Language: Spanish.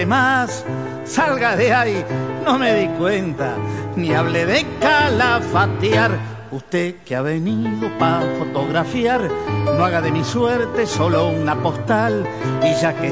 hable más, salga de ahí, no me di cuenta, ni hable de calafatear. Usted que ha venido para fotografiar, no haga de mi suerte solo una postal, y ya que